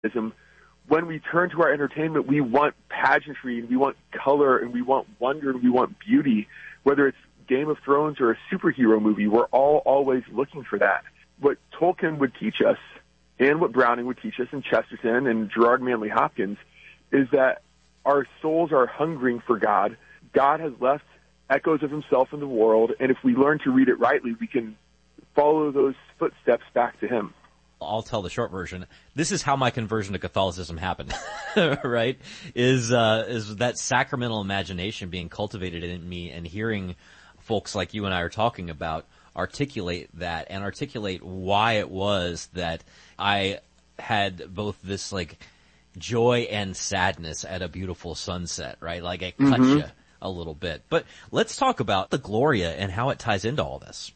When we turn to our entertainment, we want pageantry, and we want color, and we want wonder, and we want beauty. Whether it's Game of Thrones or a superhero movie, we're all always looking for that. What Tolkien would teach us, and what Browning would teach us, and Chesterton and Gerard Manley Hopkins, is that our souls are hungering for God. God has left echoes of himself in the world, and if we learn to read it rightly, we can follow those footsteps back to him. I'll tell the short version. This is how my conversion to Catholicism happened, right? Is that sacramental imagination being cultivated in me, and hearing folks like you and I are talking about articulate that, and articulate why it was that I had both this like joy and sadness at a beautiful sunset, right? Like it cuts you a little bit. But let's talk about the Gloria and how it ties into all this.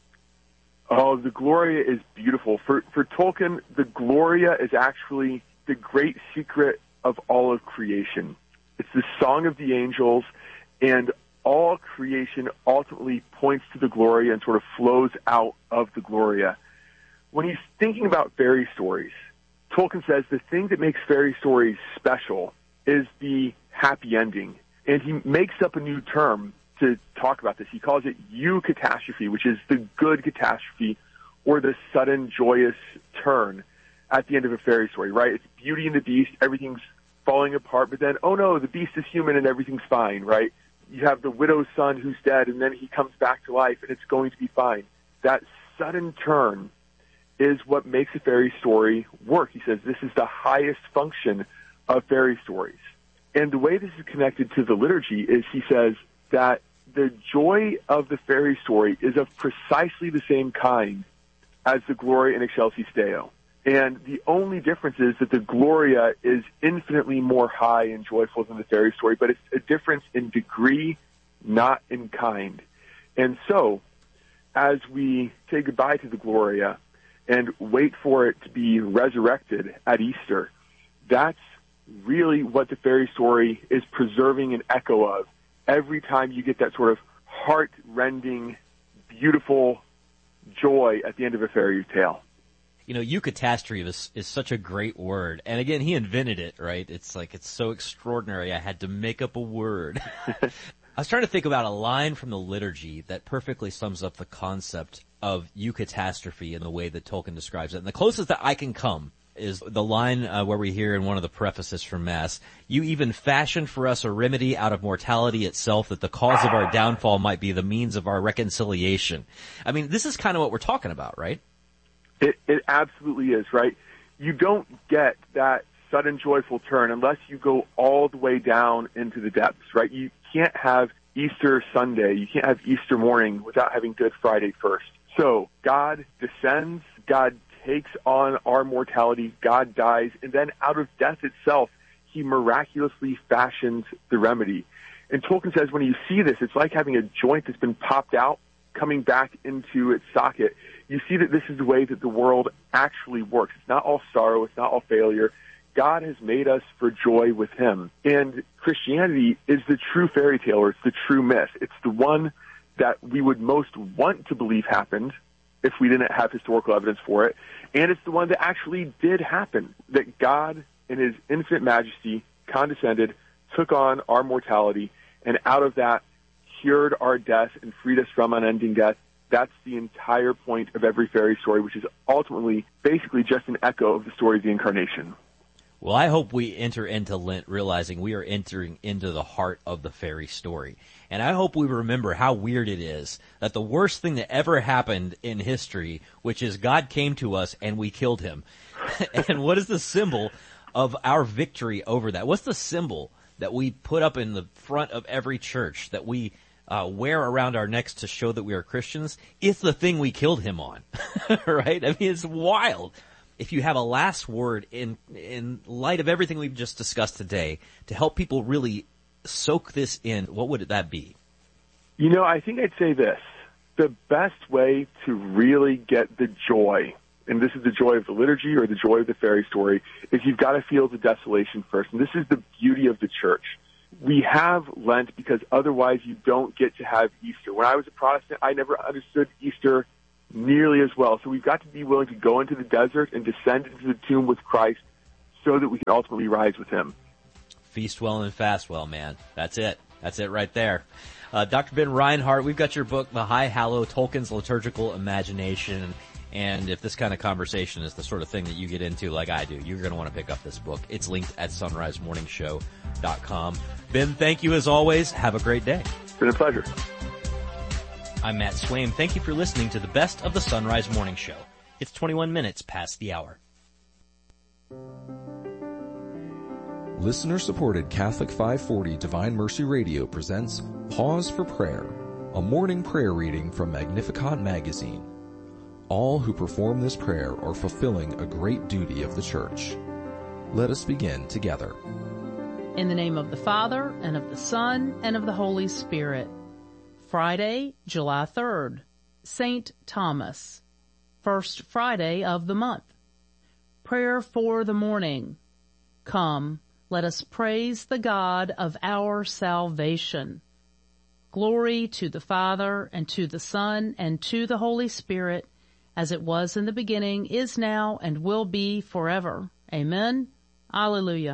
Oh, the Gloria is beautiful. For Tolkien, the Gloria is actually the great secret of all of creation. It's the song of the angels, and all creation ultimately points to the Gloria and sort of flows out of the Gloria. When he's thinking about fairy stories, Tolkien says the thing that makes fairy stories special is the happy ending. And he makes up a new term to talk about this. He calls it eucatastrophe, which is the good catastrophe, or the sudden joyous turn at the end of a fairy story, right? It's Beauty and the Beast, everything's falling apart, but then, oh no, the Beast is human and everything's fine, right? You have the widow's son who's dead, and then he comes back to life, and it's going to be fine. That sudden turn is what makes a fairy story work. He says this is the highest function of fairy stories. And the way this is connected to the liturgy is he says that the joy of the fairy story is of precisely the same kind as the Gloria in Excelsis Deo. And the only difference is that the Gloria is infinitely more high and joyful than the fairy story, but it's a difference in degree, not in kind. And so, as we say goodbye to the Gloria and wait for it to be resurrected at Easter, that's really what the fairy story is preserving an echo of. Every time you get that sort of heart-rending, beautiful joy at the end of a fairy tale. You know, eucatastrophe is such a great word. And again, he invented it, right? It's like, it's so extraordinary. I had to make up a word. I was trying to think about a line from the liturgy that perfectly sums up the concept of eucatastrophe in the way that Tolkien describes it. And the closest that I can come is the line where we hear in one of the prefaces from Mass, "You even fashioned for us a remedy out of mortality itself, that the cause of our downfall might be the means of our reconciliation." I mean, this is kind of what we're talking about, right? It absolutely is, right? You don't get that sudden joyful turn unless you go all the way down into the depths, right? You can't have Easter Sunday, you can't have Easter morning without having Good Friday first. So God descends, God takes on our mortality, God dies, and then out of death itself, he miraculously fashions the remedy. And Tolkien says when you see this, it's like having a joint that's been popped out, coming back into its socket. You see that this is the way that the world actually works. It's not all sorrow, it's not all failure. God has made us for joy with him. And Christianity is the true fairy tale, or it's the true myth. It's the one that we would most want to believe happened if we didn't have historical evidence for it. And it's the one that actually did happen, that God, in his infinite majesty, condescended, took on our mortality, and out of that cured our death and freed us from unending death. That's the entire point of every fairy story, which is ultimately basically just an echo of the story of the Incarnation. Well, I hope we enter into Lent realizing we are entering into the heart of the fairy story. And I hope we remember how weird it is that the worst thing that ever happened in history, which is God came to us and we killed him. And what is the symbol of our victory over that? What's the symbol that we put up in the front of every church, that we wear around our necks to show that we are Christians? It's the thing we killed him on, right? I mean, it's wild. If you have a last word in light of everything we've just discussed today to help people really soak this in, what would that be? You know, I think I'd say this. The best way to really get the joy, and this is the joy of the liturgy or the joy of the fairy story, is you've got to feel the desolation first. And this is the beauty of the church. We have Lent because otherwise you don't get to have Easter. When I was a Protestant, I never understood Easter nearly as well. So we've got to be willing to go into the desert and descend into the tomb with Christ so that we can ultimately rise with him. Feast well and fast well, man. That's it. That's it right there. Dr. Ben Reinhart, we've got your book, The High Hallow, Tolkien's Liturgical Imagination. And if this kind of conversation is the sort of thing that you get into like I do, you're going to want to pick up this book. It's linked at sunrisemorningshow.com. Ben, thank you as always. Have a great day. It's been a pleasure. I'm Matt Swaim. Thank you for listening to the Best of the Sunrise Morning Show. It's 21 minutes past the hour. Listener-supported Catholic 540 Divine Mercy Radio presents Pause for Prayer, a morning prayer reading from Magnificat magazine. All who perform this prayer are fulfilling a great duty of the Church. Let us begin together. In the name of the Father, and of the Son, and of the Holy Spirit. Friday, July 3rd, St. Thomas, first Friday of the month. Prayer for the morning. Come, let us praise the God of our salvation. Glory to the Father, and to the Son, and to the Holy Spirit, as it was in the beginning, is now, and will be forever. Amen. Alleluia.